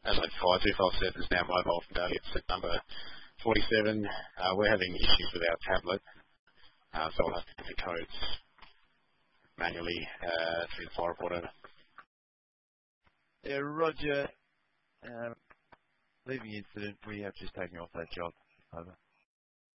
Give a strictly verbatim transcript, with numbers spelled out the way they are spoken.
Adelaide Fire two five seven is now mobile from Daly. It's at number forty-seven. Uh, we're having issues with our tablet, uh, so I'll have to put the codes manually uh, through the fire report. Over. Yeah, Roger. Um, leaving incident, we have just taken off that job. Over.